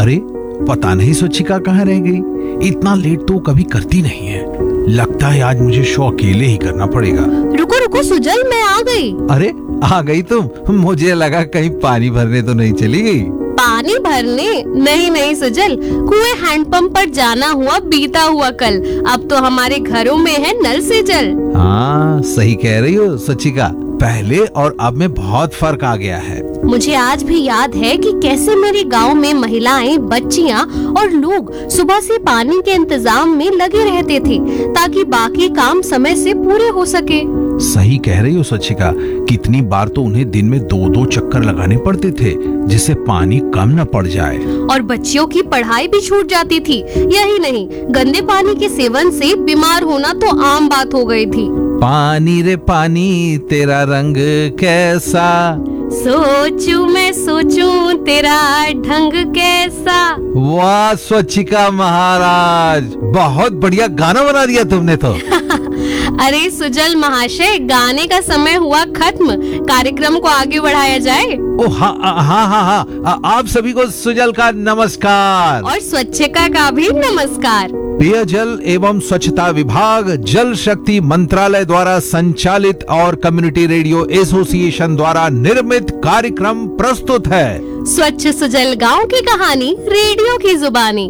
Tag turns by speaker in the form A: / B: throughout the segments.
A: अरे पता नहीं स्वच्छिका कहाँ रह गई। इतना लेट तो कभी करती नहीं है। लगता है आज मुझे शो अकेले ही करना पड़ेगा।
B: रुको रुको सुजल, मैं आ गई।
A: अरे आ गई तुम? मुझे लगा कहीं पानी भरने तो नहीं चली गई।
B: पानी भरने? नहीं नहीं सुजल, कुएं हैंडपंप पर जाना हुआ बीता हुआ कल। अब तो हमारे घरों में है नल से जल।
A: हाँ सही कह रही हो स्वच्छिका, पहले और अब में बहुत फर्क आ गया है।
B: मुझे आज भी याद है कि कैसे मेरे गांव में महिलाएं, बच्चियां और लोग सुबह से पानी के इंतजाम में लगे रहते थे ताकि बाकी काम समय से पूरे हो सके।
A: सही कह रही हो स्वच्छिका, कितनी बार तो उन्हें दिन में 2-2 चक्कर लगाने पड़ते थे जिससे पानी कम न पड़ जाए।
B: और बच्चियों की पढ़ाई भी छूट जाती थी। यही नहीं, गंदे पानी के सेवन से बीमार होना तो आम बात हो गई थी।
A: पानी रे पानी तेरा रंग कैसा,
B: सोचूं मैं सोचूं तेरा ढंग कैसा।
A: वाह स्वच्छिका महाराज, बहुत बढ़िया गाना बना दिया तुमने तो।
B: अरे सुजल महाशय, गाने का समय हुआ खत्म, कार्यक्रम को आगे बढ़ाया जाए।
A: ओ हाँ हाँ हाँ हाँ, आप सभी को सुजल का नमस्कार
B: और स्वच्छिका का भी नमस्कार।
A: पेयजल एवं स्वच्छता विभाग, जल शक्ति मंत्रालय द्वारा संचालित और कम्युनिटी रेडियो एसोसिएशन द्वारा निर्मित कार्यक्रम प्रस्तुत है
B: स्वच्छ सुजल गांव की कहानी, रेडियो की जुबानी।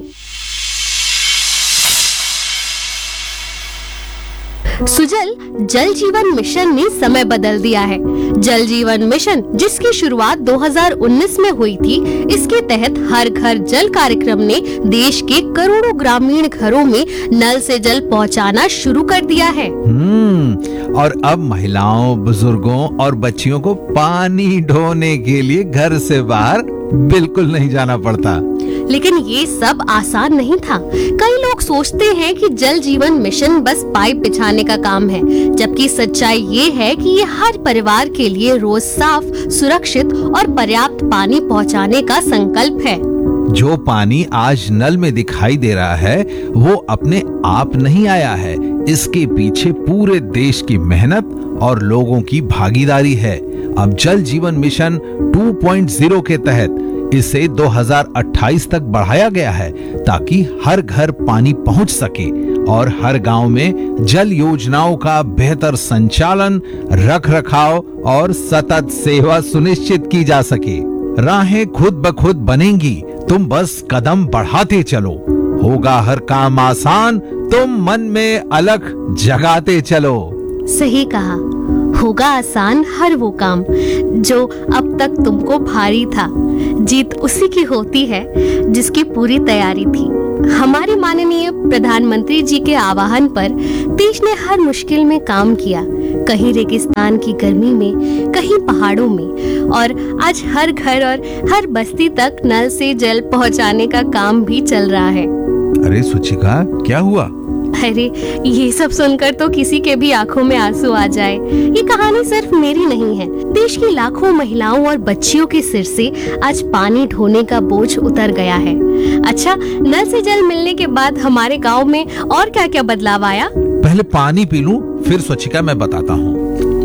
B: सुजल, जल जीवन मिशन ने समय बदल दिया है। जल जीवन मिशन, जिसकी शुरुआत 2019 में हुई थी, इसके तहत हर घर जल कार्यक्रम ने देश के करोड़ों ग्रामीण घरों में नल से जल पहुंचाना शुरू कर दिया है।
A: और अब महिलाओं, बुजुर्गों और बच्चियों को पानी ढोने के लिए घर से बाहर बिल्कुल नहीं जाना पड़ता।
B: लेकिन ये सब आसान नहीं था। कई लोग सोचते हैं कि जल जीवन मिशन बस पाइप बिछाने का काम है, जबकि सच्चाई ये है कि ये हर परिवार के लिए रोज साफ, सुरक्षित और पर्याप्त पानी पहुंचाने का संकल्प है।
A: जो पानी आज नल में दिखाई दे रहा है वो अपने आप नहीं आया है, इसके पीछे पूरे देश की मेहनत और लोगों की भागीदारी है। अब जल जीवन मिशन 2.0 के तहत इसे 2028 तक बढ़ाया गया है ताकि हर घर पानी पहुंच सके और हर गांव में जल योजनाओं का बेहतर संचालन, रखरखाव और सतत सेवा सुनिश्चित की जा सके। राहें खुद ब खुद बनेंगी, तुम बस कदम बढ़ाते चलो। होगा हर काम आसान, तुम मन में अलख जगाते चलो।
B: सही कहा, होगा आसान हर वो काम जो अब तक तुमको भारी था। जीत उसी की होती है जिसकी पूरी तैयारी थी। हमारे माननीय प्रधानमंत्री जी के आह्वान पर देश ने हर मुश्किल में काम किया, कहीं रेगिस्तान की गर्मी में, कहीं पहाड़ों में, और आज हर घर और हर बस्ती तक नल से जल पहुंचाने का काम भी चल रहा है।
A: अरे स्वच्छिका, क्या हुआ?
B: अरे ये सब सुनकर तो किसी के भी आंखों में आंसू आ जाए। ये कहानी सिर्फ मेरी नहीं है, देश की लाखों महिलाओं और बच्चियों के सिर से आज पानी ढोने का बोझ उतर गया है। अच्छा, नल से जल मिलने के बाद हमारे गांव में और क्या क्या बदलाव आया?
A: पहले पानी पी लूं, फिर स्वच्छिका मैं बताता हूँ।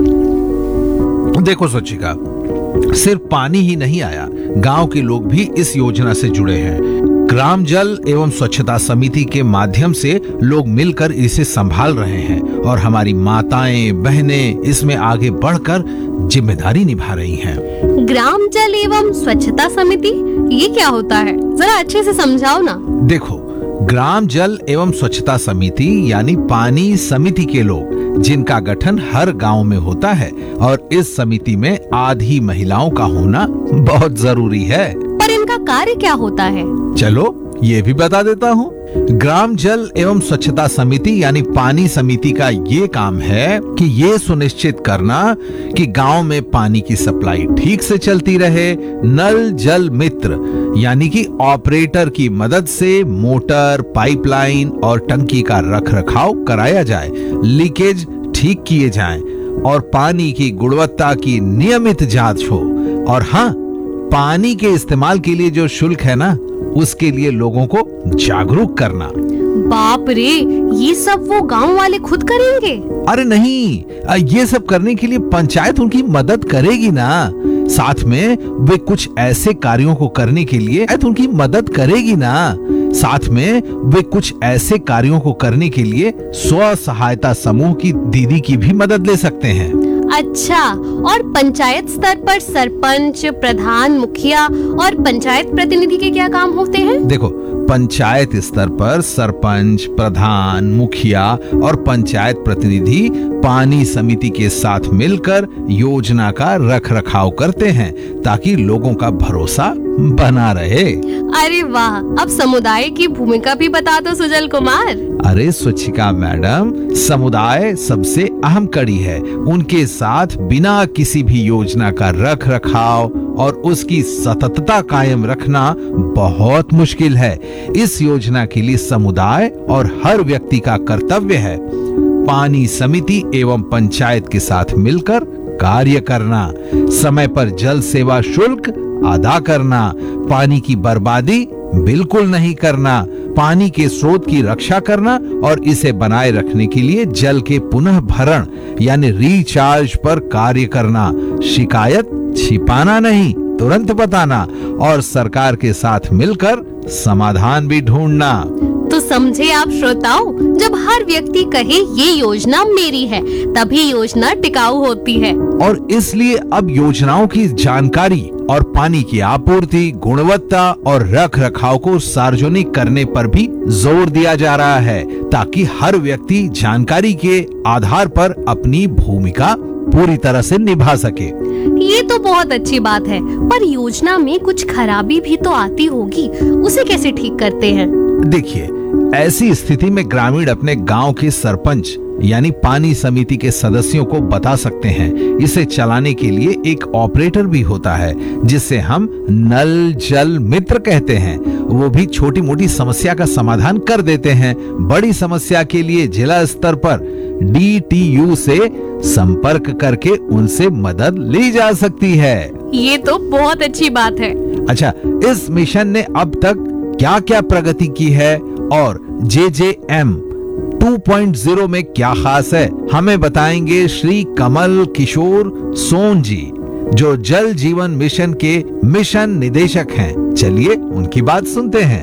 A: देखो स्वच्छिका, सिर्फ पानी ही नहीं आया, गांव के लोग भी इस योजना से जुड़े हैं। ग्राम जल एवं स्वच्छता समिति के माध्यम से लोग मिलकर इसे संभाल रहे हैं और हमारी माताएं, बहनें इसमें आगे बढ़कर जिम्मेदारी निभा रही हैं।
B: ग्राम जल एवं स्वच्छता समिति, ये क्या होता है? जरा अच्छे से समझाओ ना।
A: देखो, ग्राम जल एवं स्वच्छता समिति यानी पानी समिति के लोग, जिनका गठन हर गांव में होता है, और इस समिति में आधी महिलाओं का होना बहुत जरूरी है।
B: पर इनका कार्य क्या होता है?
A: चलो ये भी बता देता हूँ। ग्राम जल एवं स्वच्छता समिति यानी पानी समिति का ये काम है कि ये सुनिश्चित करना कि गांव में पानी की सप्लाई ठीक से चलती रहे। नल जल मित्र यानी कि ऑपरेटर की मदद से मोटर, पाइपलाइन और टंकी का रखरखाव कराया जाए, लीकेज ठीक किए जाएं और पानी की गुणवत्ता की नियमित जांच हो। और हाँ, पानी के इस्तेमाल के लिए जो शुल्क है ना, उसके लिए लोगों को जागरूक करना।
B: बाप रे, ये सब वो गांव वाले खुद करेंगे?
A: अरे नहीं, ये सब करने के लिए पंचायत उनकी मदद करेगी ना। साथ में वे कुछ ऐसे कार्यों को करने के लिए तो उनकी मदद करेगी ना। साथ में वे कुछ ऐसे कार्यों को करने के लिए स्व सहायता समूह की दीदी की भी मदद ले सकते हैं।
B: अच्छा, और पंचायत स्तर पर सरपंच, प्रधान, मुखिया और पंचायत प्रतिनिधि के क्या काम होते हैं?
A: देखो, पंचायत स्तर पर सरपंच, प्रधान, मुखिया और पंचायत प्रतिनिधि पानी समिति के साथ मिलकर योजना का रखरखाव करते हैं ताकि लोगों का भरोसा बना रहे।
B: अरे वाह, अब समुदाय की भूमिका भी बता दो सुजल कुमार।
A: अरे स्वच्छिका मैडम, समुदाय सबसे अहम कड़ी है। उनके साथ बिना किसी भी योजना का रखरखाव और उसकी सततता कायम रखना बहुत मुश्किल है। इस योजना के लिए समुदाय और हर व्यक्ति का कर्तव्य है पानी समिति एवं पंचायत के साथ मिलकर कार्य करना, समय पर जल सेवा शुल्क अदा करना, पानी की बर्बादी बिल्कुल नहीं करना, पानी के स्रोत की रक्षा करना और इसे बनाए रखने के लिए जल के पुनः भरण यानी रिचार्ज पर कार्य करना, शिकायत छिपाना नहीं, तुरंत बताना और सरकार के साथ मिलकर समाधान भी ढूंढना।
B: तो समझे आप श्रोताओं, जब हर व्यक्ति कहे ये योजना मेरी है, तभी योजना टिकाऊ होती है।
A: और इसलिए अब योजनाओं की जानकारी और पानी की आपूर्ति, गुणवत्ता और रखरखाव को सार्वजनिक करने पर भी जोर दिया जा रहा है ताकि हर व्यक्ति जानकारी के आधार पर अपनी भूमिका पूरी तरह से निभा सके।
B: ये तो बहुत अच्छी बात है, पर योजना में कुछ खराबी भी तो आती होगी, उसे कैसे ठीक करते हैं?
A: देखिए, ऐसी स्थिति में ग्रामीण अपने गांव के सरपंच यानी पानी समिति के सदस्यों को बता सकते हैं। इसे चलाने के लिए एक ऑपरेटर भी होता है जिसे हम नल जल मित्र कहते हैं। वो भी छोटी मोटी समस्या का समाधान कर देते हैं। बड़ी समस्या के लिए जिला स्तर पर DTU से संपर्क करके उनसे मदद ली जा सकती है।
B: ये तो बहुत अच्छी बात है।
A: अच्छा, इस मिशन ने अब तक क्या क्या प्रगति की है और JJM 2.0 में क्या खास है, हमें बताएंगे श्री कमल किशोर सोन जी, जो जल जीवन मिशन के मिशन निदेशक हैं। चलिए उनकी बात सुनते हैं।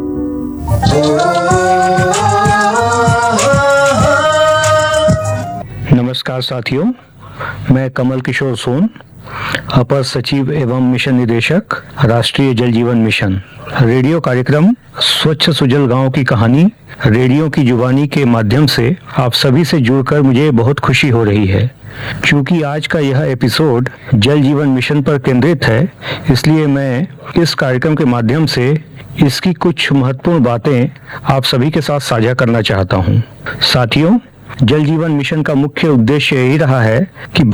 C: नमस्कार साथियों, मैं कमल किशोर सोन, अपर सचिव एवं मिशन निदेशक, राष्ट्रीय जल जीवन मिशन। रेडियो कार्यक्रम स्वच्छ सुजल गांव की कहानी रेडियो की जुबानी के माध्यम से आप सभी से जुड़कर मुझे बहुत खुशी हो रही है। क्योंकि आज का यह एपिसोड जल जीवन मिशन पर केंद्रित है, इसलिए मैं इस कार्यक्रम के माध्यम से इसकी कुछ महत्वपूर्ण बातें आप सभी के साथ साझा करना चाहता हूं। साथियों, जल जीवन मिशन का मुख्य उद्देश्य यही रहा है कि